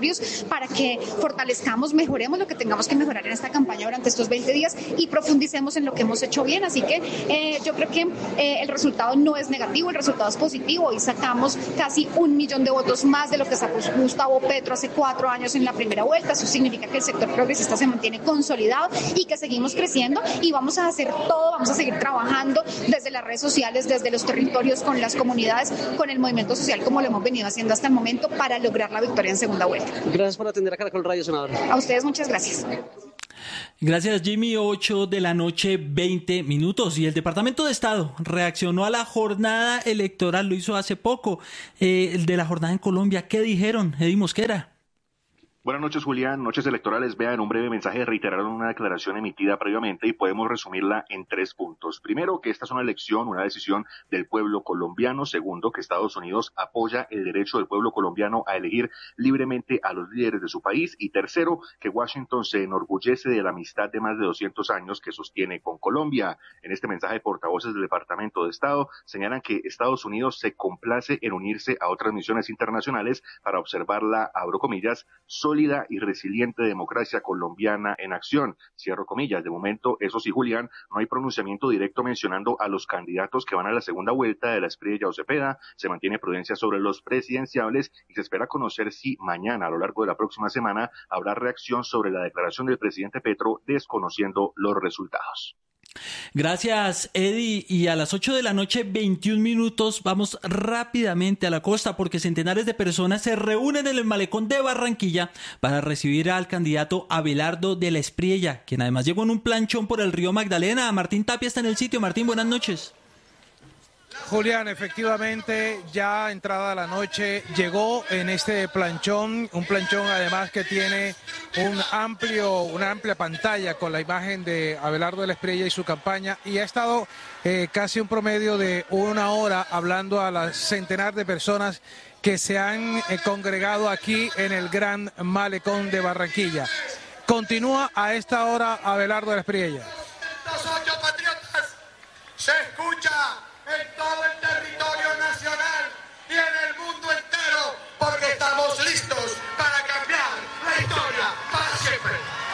territorios para que fortalezcamos, mejoremos lo que tengamos que mejorar en esta campaña durante estos 20 días y profundicemos en lo que hemos hecho bien. Así que yo creo que el resultado no es negativo, el resultado es positivo. Hoy sacamos casi 1 millón de votos más de lo que sacó Gustavo Petro hace 4 años en la primera vuelta. Eso significa que el sector progresista se mantiene consolidado y que seguimos creciendo, y vamos a hacer todo, vamos a seguir trabajando desde las redes sociales, desde los territorios, con las comunidades, con el movimiento social, como lo hemos venido haciendo hasta el momento, para lograr la victoria en segunda vuelta. Gracias por atender a Caracol Radio, senadora. A ustedes muchas gracias. Gracias, Jimmy. 8 de la noche, 20 minutos. Y el Departamento de Estado reaccionó a la jornada electoral, lo hizo hace poco, el de la jornada en Colombia. ¿Qué dijeron, Eddie Mosquera? Buenas noches, Julián. Noches electorales. Vean, un breve mensaje reiteraron una declaración emitida previamente y podemos resumirla en 3 puntos. Primero, que esta es una elección, una decisión del pueblo colombiano. Segundo, que Estados Unidos apoya el derecho del pueblo colombiano a elegir libremente a los líderes de su país. Y tercero, que Washington se enorgullece de la amistad de más de 200 años que sostiene con Colombia. En este mensaje, portavoces del Departamento de Estado señalan que Estados Unidos se complace en unirse a otras misiones internacionales para observar la, abro comillas, sólida y resiliente democracia colombiana en acción, cierro comillas. De momento, eso sí, Julián, no hay pronunciamiento directo mencionando a los candidatos que van a la segunda vuelta de la Espriella o Cepeda. Se mantiene prudencia sobre los presidenciables y se espera conocer si mañana, a lo largo de la próxima semana, habrá reacción sobre la declaración del presidente Petro, desconociendo los resultados. Gracias, Eddie. Y a las 8 de la noche, 21 minutos, vamos rápidamente a la costa porque centenares de personas se reúnen en el malecón de Barranquilla para recibir al candidato Abelardo de la Espriella, quien además llegó en un planchón por el río Magdalena. Martín Tapia está en el sitio. Martín, buenas noches. Julián, efectivamente, ya entrada la noche, llegó en este planchón, un planchón además que tiene una amplia pantalla con la imagen de Abelardo de la Espriella y su campaña, y ha estado casi un promedio de 1 hora hablando a las centenares de personas que se han congregado aquí en el Gran Malecón de Barranquilla. Continúa a esta hora Abelardo de la Espriella. Patriotas, se escucha en todo el territorio nacional y en el mundo entero, porque estamos listos para cambiar la historia para siempre.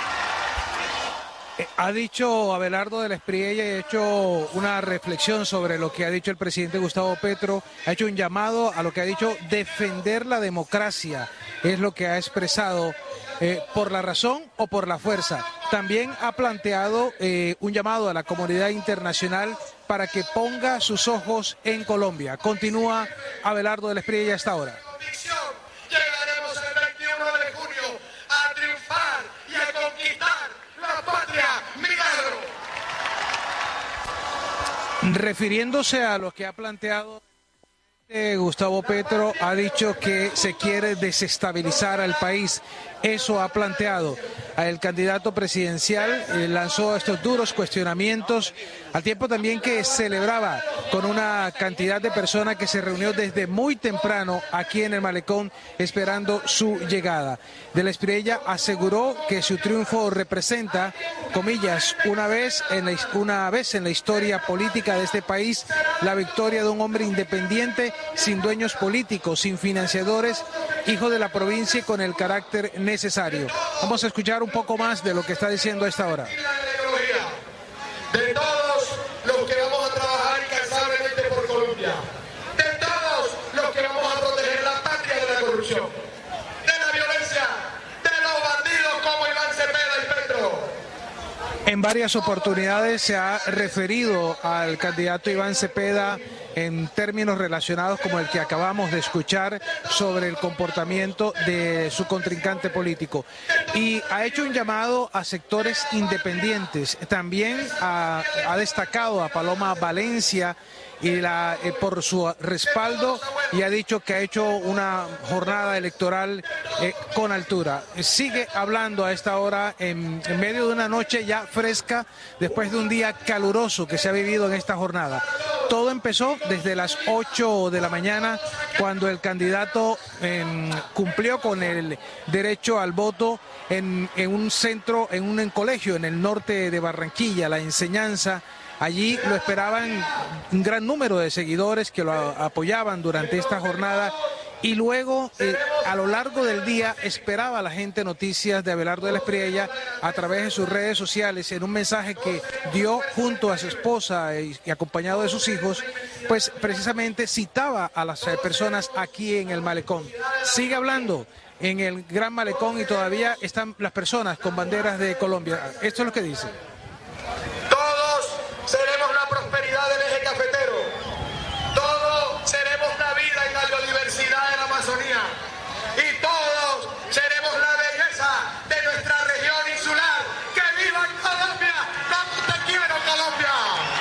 Ha dicho Abelardo de la Espriella y ha hecho una reflexión sobre lo que ha dicho el presidente Gustavo Petro, ha hecho un llamado a lo que ha dicho defender la democracia, es lo que ha expresado, por la razón o por la fuerza. También ha planteado un llamado a la comunidad internacional para que ponga sus ojos en Colombia. Continúa Abelardo de la Espriella hasta ahora. Llegaremos el 21 de junio a triunfar y a conquistar la patria milagro. Refiriéndose a lo que ha planteado Gustavo Petro, ha dicho que se quiere desestabilizar al país. Eso ha planteado el candidato presidencial, lanzó estos duros cuestionamientos, al tiempo también que celebraba con una cantidad de personas que se reunió desde muy temprano aquí en el malecón esperando su llegada. De la Espriella aseguró que su triunfo representa, comillas, una vez en la historia política de este país, la victoria de un hombre independiente, sin dueños políticos, sin financiadores, hijo de la provincia y con el carácter necesario. Vamos a escuchar un poco más de lo que está diciendo a esta hora. De todos los que vamos a trabajar incansablemente por Colombia, de todos los que vamos a proteger la patria de la corrupción, de la violencia, de los bandidos como Iván Cepeda y Petro. En varias oportunidades se ha referido al candidato Iván Cepeda en términos relacionados como el que acabamos de escuchar sobre el comportamiento de su contrincante político. Y ha hecho un llamado a sectores independientes. También ha destacado a Paloma Valencia y por su respaldo, y ha dicho que ha hecho una jornada electoral con altura. Sigue hablando a esta hora en medio de una noche ya fresca, después de un día caluroso que se ha vivido en esta jornada. Todo empezó desde las 8 de la mañana, cuando el candidato cumplió con el derecho al voto en un centro, en un colegio en el norte de Barranquilla, La Enseñanza. Allí lo esperaban un gran número de seguidores que lo apoyaban durante esta jornada, y luego a lo largo del día esperaba la gente noticias de Abelardo de la Espriella a través de sus redes sociales, en un mensaje que dio junto a su esposa y acompañado de sus hijos, pues precisamente citaba a las personas aquí en el malecón. Sigue hablando en el Gran Malecón y todavía están las personas con banderas de Colombia. Esto es lo que dice. Todos seremos la prosperidad del eje cafetero. Todos seremos la vida y la biodiversidad de la Amazonía. Y todos seremos la belleza de nuestra región insular. ¡Que viva Colombia! ¡Cómo te quiero, Colombia!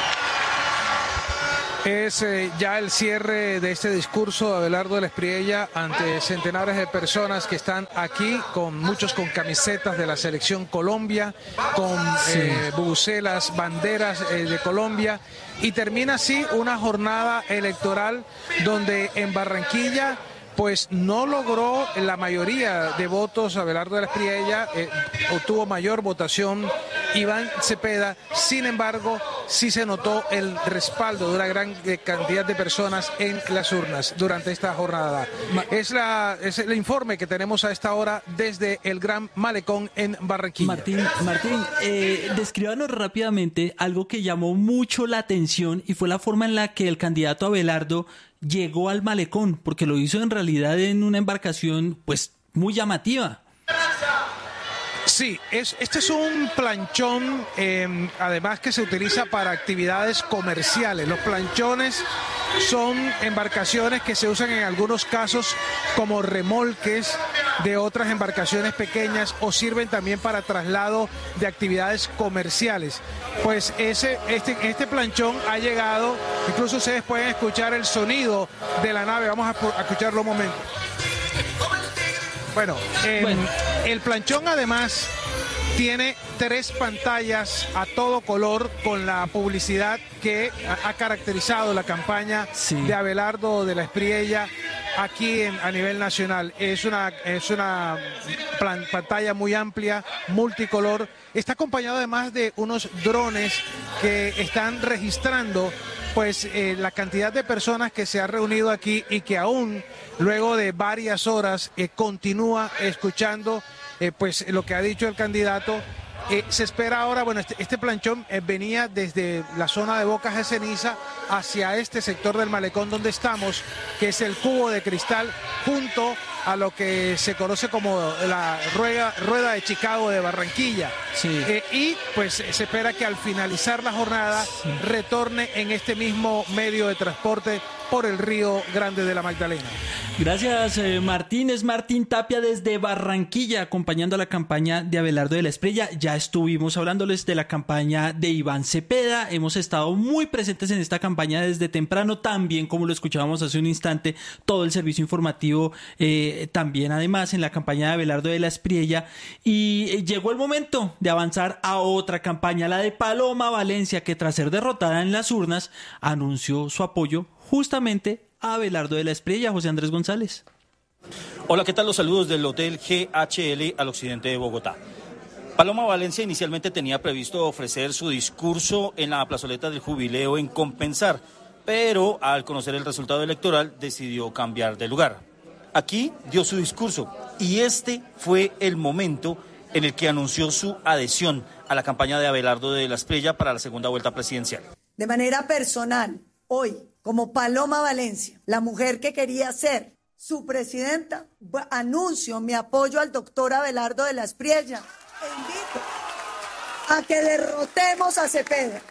Es ya el cierre de este discurso de Abelardo de la Espriella ante centenares de personas que están aquí, muchos con camisetas de la selección Colombia, con bubucelas, banderas de Colombia, y termina así una jornada electoral donde en Barranquilla pues no logró la mayoría de votos Abelardo de la Espriella, obtuvo mayor votación Iván Cepeda. Sin embargo, sí se notó el respaldo de una gran cantidad de personas en las urnas durante esta jornada. Es el informe que tenemos a esta hora desde el Gran Malecón en Barranquilla. Martín, descríbanos rápidamente algo que llamó mucho la atención, y fue la forma en la que el candidato Abelardo llegó al malecón, porque lo hizo en realidad en una embarcación pues muy llamativa. Sí, este es un planchón, además que se utiliza para actividades comerciales. Los planchones son embarcaciones que se usan en algunos casos como remolques de otras embarcaciones pequeñas, o sirven también para traslado de actividades comerciales. Pues este planchón ha llegado, incluso ustedes pueden escuchar el sonido de la nave. Vamos a escucharlo un momento. Bueno, el planchón además tiene 3 pantallas a todo color con la publicidad que ha caracterizado la campaña de Abelardo de la Espriella aquí a nivel nacional. Es una pantalla muy amplia, multicolor. Está acompañado además de unos drones que están registrando pues la cantidad de personas que se ha reunido aquí, y que aún luego de varias horas continúa escuchando pues lo que ha dicho el candidato. Se espera ahora, bueno, este planchón venía desde la zona de Bocas de Ceniza hacia este sector del malecón donde estamos, que es el Cubo de Cristal, junto a lo que se conoce como la Rueda de Chicago de Barranquilla. Y pues se espera que al finalizar la jornada retorne en este mismo medio de transporte por el Río Grande de la Magdalena. Gracias, Martín. Es Martín Tapia desde Barranquilla, acompañando a la campaña de Abelardo de la Espriella. Ya estuvimos hablándoles de la campaña de Iván Cepeda. Hemos estado muy presentes en esta campaña desde temprano, también como lo escuchábamos hace un instante, todo el servicio informativo también además en la campaña de Abelardo de la Espriella. Y llegó el momento de avanzar a otra campaña, la de Paloma Valencia, que tras ser derrotada en las urnas anunció su apoyo justamente a Abelardo de la Espriella. José Andrés González. Hola, ¿qué tal? Los saludos del Hotel GHL al occidente de Bogotá. Paloma Valencia inicialmente tenía previsto ofrecer su discurso en la plazoleta del Jubileo en Compensar, pero al conocer el resultado electoral decidió cambiar de lugar. Aquí dio su discurso y este fue el momento en el que anunció su adhesión a la campaña de Abelardo de la Espriella para la segunda vuelta presidencial. De manera personal, hoy, como Paloma Valencia, la mujer que quería ser su presidenta, anuncio mi apoyo al doctor Abelardo de la Espriella e invito a que derrotemos a Cepeda,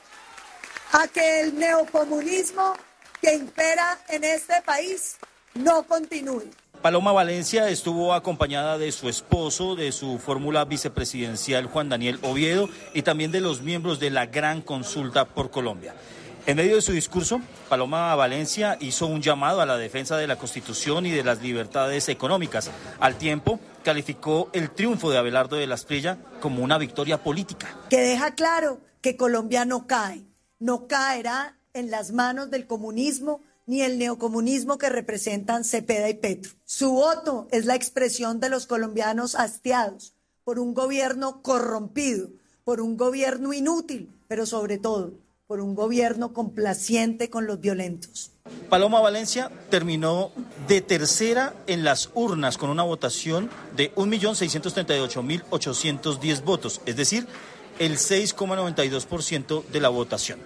a que el neocomunismo que impera en este país no continúe. Paloma Valencia estuvo acompañada de su esposo, de su fórmula vicepresidencial Juan Daniel Oviedo y también de los miembros de la Gran Consulta por Colombia. En medio de su discurso, Paloma Valencia hizo un llamado a la defensa de la Constitución y de las libertades económicas. Al tiempo, calificó el triunfo de Abelardo de la Espriella como una victoria política. Que deja claro que Colombia no cae, no caerá en las manos del comunismo ni el neocomunismo que representan Cepeda y Petro. Su voto es la expresión de los colombianos hastiados por un gobierno corrompido, por un gobierno inútil, pero sobre todo por un gobierno complaciente con los violentos. Paloma Valencia terminó de tercera en las urnas con una votación de 1.638.810 votos, es decir, el 6,92% de la votación.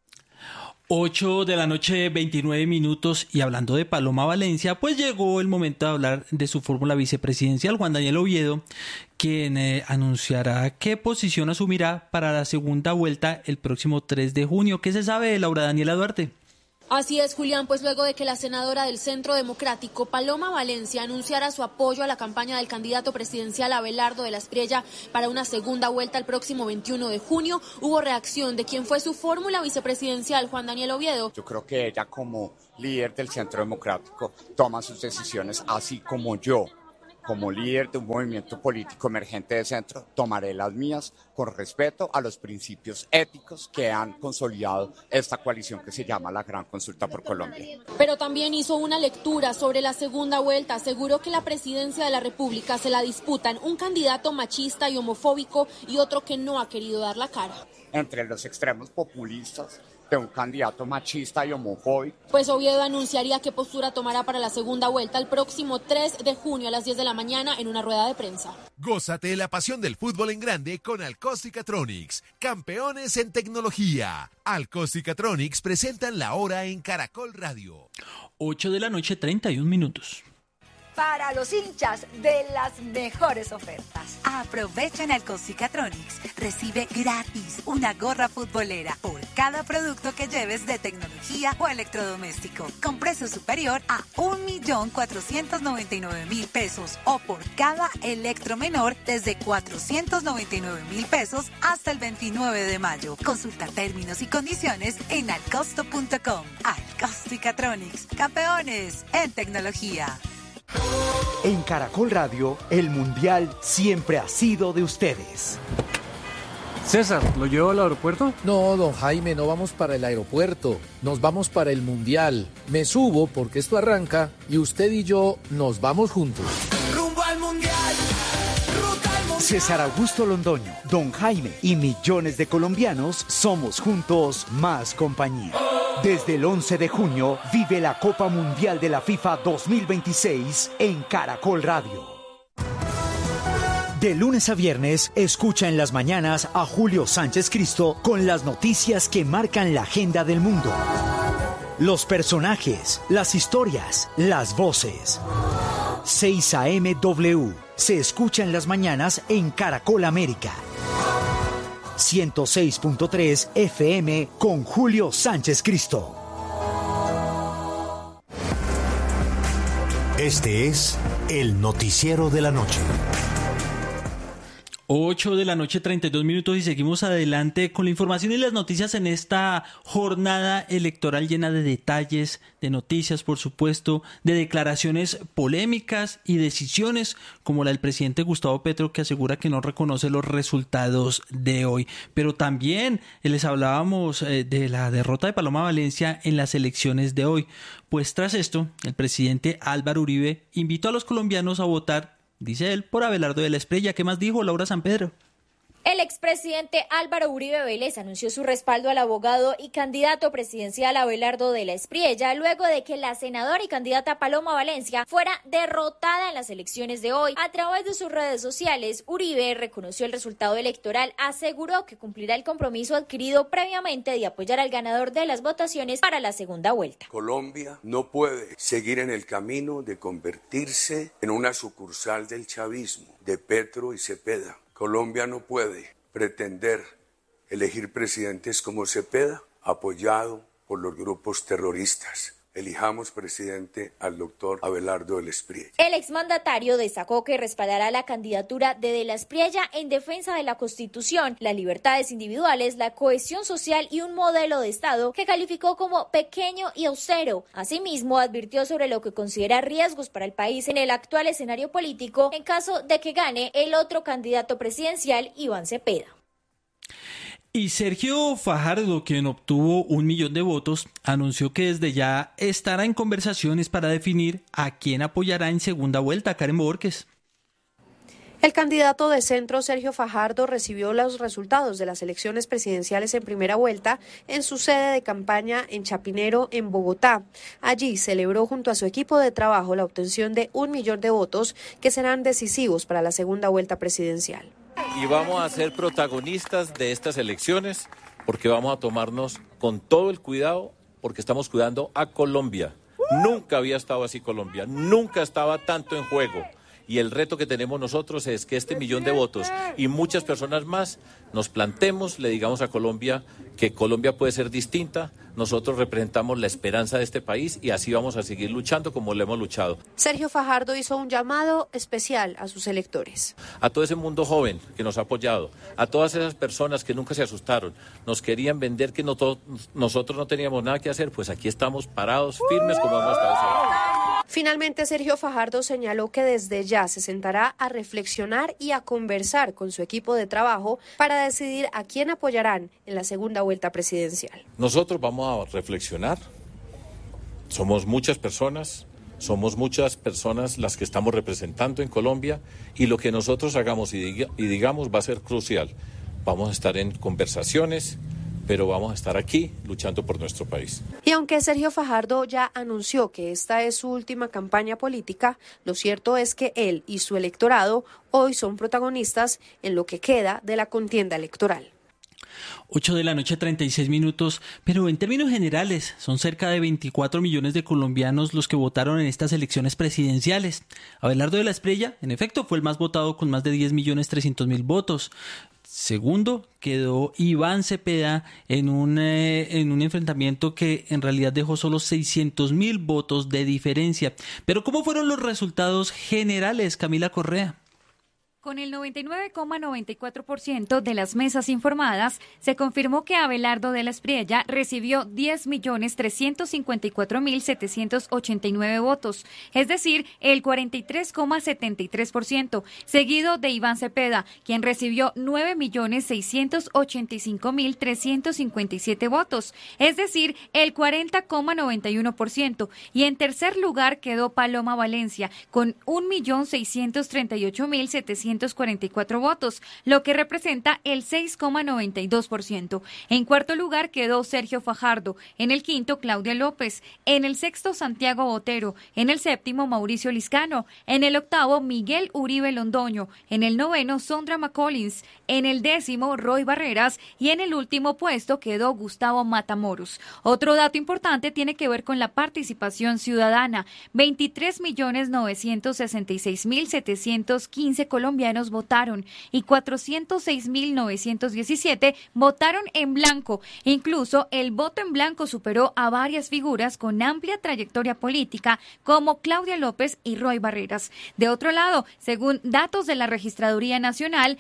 8 de la noche, 29 minutos, y hablando de Paloma Valencia, pues llegó el momento de hablar de su fórmula vicepresidencial. Juan Daniel Oviedo, quien anunciará qué posición asumirá para la segunda vuelta el próximo 3 de junio. ¿Qué se sabe de Laura Daniela Duarte? Así es, Julián, pues luego de que la senadora del Centro Democrático, Paloma Valencia, anunciara su apoyo a la campaña del candidato presidencial Abelardo de la Espriella para una segunda vuelta el próximo 21 de junio, hubo reacción de quien fue su fórmula vicepresidencial, Juan Daniel Oviedo. Yo creo que ella, como líder del Centro Democrático, toma sus decisiones, así como yo, como líder de un movimiento político emergente de centro, tomaré las mías con respeto a los principios éticos que han consolidado esta coalición que se llama la Gran Consulta por Colombia. Pero también hizo una lectura sobre la segunda vuelta. Aseguró que la presidencia de la República se la disputan un candidato machista y homofóbico y otro que no ha querido dar la cara. Entre los extremos populistas de un candidato machista y homofóbico. Pues Oviedo anunciaría qué postura tomará para la segunda vuelta el próximo 3 de junio a las 10 de la mañana en una rueda de prensa. Gózate la pasión del fútbol en grande con Alcosta y Catronics, campeones en tecnología. Alcosta y Catronics presentan la hora en Caracol Radio. 8 de la noche, 31 minutos. Para los hinchas de las mejores ofertas. Aprovecha en Alcosta y Catronics. Recibe gratis una gorra futbolera por cada producto que lleves de tecnología o electrodoméstico, con precio superior a 1.499.000 pesos, o por cada electro menor desde 499.000 pesos hasta el 29 de mayo. Consulta términos y condiciones en alcosto.com. Alcosta y Catronics, campeones en tecnología. En Caracol Radio, el Mundial siempre ha sido de ustedes. César, ¿lo llevo al aeropuerto? No, don Jaime, no vamos para el aeropuerto. Nos vamos para el Mundial. Me subo porque esto arranca y usted y yo nos vamos juntos. Rumbo al Mundial. Ruta al Mundial. César Augusto Londoño, don Jaime y millones de colombianos somos juntos más compañía. Desde el 11 de junio, vive la Copa Mundial de la FIFA 2026 en Caracol Radio. De lunes a viernes, escucha en las mañanas a Julio Sánchez Cristo con las noticias que marcan la agenda del mundo. Los personajes, las historias, las voces. 6 AM W se escucha en las mañanas en Caracol América. 106.3 FM con Julio Sánchez Cristo. Este es el noticiero de la noche. 8 de la noche, 32 minutos, y seguimos adelante con la información y las noticias en esta jornada electoral llena de detalles, de noticias, por supuesto, de declaraciones polémicas y decisiones como la del presidente Gustavo Petro, que asegura que no reconoce los resultados de hoy. Pero también les hablábamos de la derrota de Paloma Valencia en las elecciones de hoy. Pues tras esto, el presidente Álvaro Uribe invitó a los colombianos a votar, dice él, por Abelardo de la Espriella. ¿Qué más dijo Laura Sanpedro? El expresidente Álvaro Uribe Vélez anunció su respaldo al abogado y candidato presidencial Abelardo de la Espriella luego de que la senadora y candidata Paloma Valencia fuera derrotada en las elecciones de hoy. A través de sus redes sociales, Uribe reconoció el resultado electoral, aseguró que cumplirá el compromiso adquirido previamente de apoyar al ganador de las votaciones para la segunda vuelta. Colombia no puede seguir en el camino de convertirse en una sucursal del chavismo, de Petro y Cepeda. Colombia no puede pretender elegir presidentes como Cepeda, apoyado por los grupos terroristas. Elijamos presidente al doctor Abelardo de la Espriella. El exmandatario destacó que respaldará la candidatura de la Espriella en defensa de la Constitución, las libertades individuales, la cohesión social y un modelo de Estado que calificó como pequeño y austero. Asimismo, advirtió sobre lo que considera riesgos para el país en el actual escenario político en caso de que gane el otro candidato presidencial, Iván Cepeda. Y Sergio Fajardo, quien obtuvo 1 millón de votos, anunció que desde ya estará en conversaciones para definir a quién apoyará en segunda vuelta. Karen Borges. El candidato de centro, Sergio Fajardo, recibió los resultados de las elecciones presidenciales en primera vuelta en su sede de campaña en Chapinero, en Bogotá. Allí celebró junto a su equipo de trabajo la obtención de 1 millón de votos que serán decisivos para la segunda vuelta presidencial. Y vamos a ser protagonistas de estas elecciones porque vamos a tomarnos con todo el cuidado porque estamos cuidando a Colombia. Nunca había estado así Colombia, nunca estaba tanto en juego. Y el reto que tenemos nosotros es que este 1 millón de votos y muchas personas más nos plantemos, le digamos a Colombia que Colombia puede ser distinta. Nosotros representamos la esperanza de este país y así vamos a seguir luchando como lo hemos luchado. Sergio Fajardo hizo un llamado especial a sus electores. A todo ese mundo joven que nos ha apoyado, a todas esas personas que nunca se asustaron, nos querían vender que nosotros no teníamos nada que hacer, pues aquí estamos parados, firmes como hemos estado siempre. Finalmente, Sergio Fajardo señaló que desde ya se sentará a reflexionar y a conversar con su equipo de trabajo para decidir a quién apoyarán en la segunda vuelta presidencial. Nosotros vamos a reflexionar. Somos muchas personas las que estamos representando en Colombia y lo que nosotros hagamos y digamos va a ser crucial. Vamos a estar en conversaciones, pero vamos a estar aquí luchando por nuestro país. Y aunque Sergio Fajardo ya anunció que esta es su última campaña política, lo cierto es que él y su electorado hoy son protagonistas en lo que queda de la contienda electoral. 8:36 a.m, pero en términos generales son cerca de 24 millones de colombianos los que votaron en estas elecciones presidenciales. Abelardo de la Espriella, en efecto, fue el más votado con más de 10.300.000 votos. Segundo quedó Iván Cepeda en un enfrentamiento que en realidad dejó solo 600.000 votos de diferencia. Pero ¿cómo fueron los resultados generales, Camila Correa? Con el 99,94% de las mesas informadas, se confirmó que Abelardo de la Espriella recibió 10.354.789 votos, es decir, el 43,73%, seguido de Iván Cepeda, quien recibió 9.685.357 votos, es decir, el 40,91%, y en tercer lugar quedó Paloma Valencia, con 1.638.744 votos, lo que representa el 6,92%. En cuarto lugar quedó Sergio Fajardo, en el quinto Claudia López, en el sexto Santiago Botero, en el séptimo Mauricio Liscano, en el octavo Miguel Uribe Londoño, en el noveno Sondra McCollins, en el décimo Roy Barreras y en el último puesto quedó Gustavo Matamoros. Otro dato importante tiene que ver con la participación ciudadana. 23.966.715 colombianos votaron y 406.917 votaron en blanco. Incluso el voto en blanco superó a varias figuras con amplia trayectoria política como Claudia López y Roy Barreras. De otro lado, según datos de la Registraduría Nacional,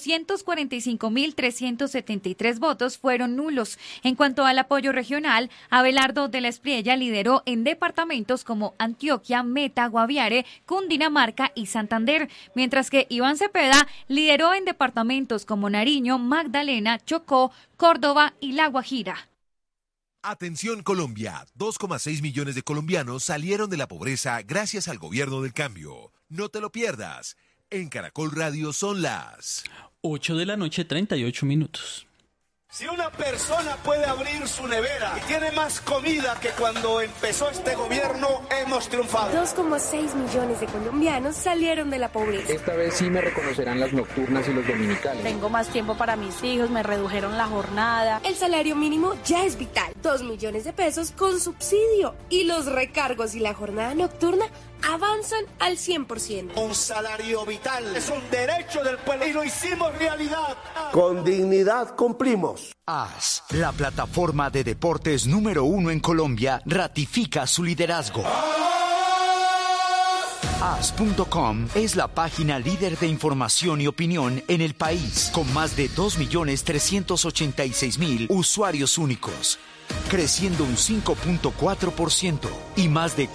245.373 votos fueron nulos. En cuanto al apoyo regional, Abelardo de la Espriella lideró en departamentos como Antioquia, Meta, Guaviare, Cundinamarca y Santander, mientras que Iván Cepeda lideró en departamentos como Nariño, Magdalena, Chocó, Córdoba y La Guajira. Atención Colombia, 2,6 millones de colombianos salieron de la pobreza gracias al gobierno del cambio. No te lo pierdas. En Caracol Radio son las 8:38 a.m. Si una persona puede abrir su nevera y tiene más comida que cuando empezó este gobierno, hemos triunfado. 2,6 millones de colombianos salieron de la pobreza. Esta vez sí me reconocerán las nocturnas y los dominicales. Tengo más tiempo para mis hijos, me redujeron la jornada. El salario mínimo ya es vital. 2 millones de pesos con subsidio. Y los recargos y la jornada nocturna avanzan al 100%. Un salario vital es un derecho del pueblo y lo hicimos realidad. Con dignidad cumplimos. AS, la plataforma de deportes número 1 en Colombia, ratifica su liderazgo. AS.com es la página líder de información y opinión en el país, con más de 2.386.000 usuarios únicos, creciendo un 5.4% y más de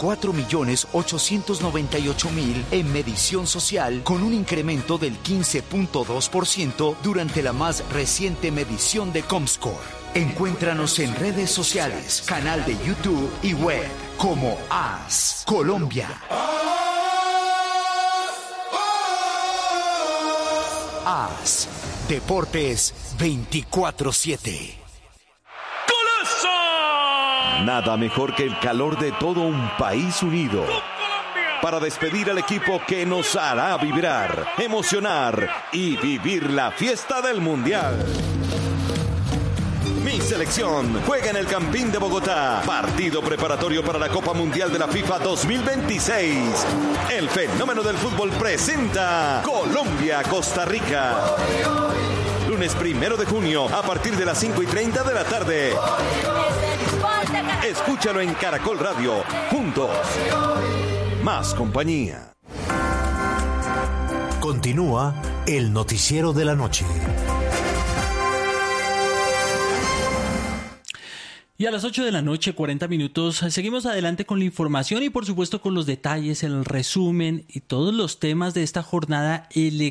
4.898.000 en medición social, con un incremento del 15.2% durante la más reciente medición de Comscore. Encuéntranos en redes sociales, canal de YouTube y web como AS Colombia. AS, Deportes 24/7. Nada mejor que el calor de todo un país unido para despedir al equipo que nos hará vibrar, emocionar y vivir la fiesta del Mundial. Mi selección juega en el Campín de Bogotá, partido preparatorio para la Copa Mundial de la FIFA 2026. El fenómeno del fútbol presenta Colombia-Costa Rica. Lunes 1 de junio a partir de las 5:30 de la tarde. Escúchalo en Caracol Radio. Juntos, más compañía. Continúa el noticiero de la noche. Y a las 8 de la noche, 40 minutos, seguimos adelante con la información y por supuesto con los detalles, el resumen y todos los temas de esta jornada electoral.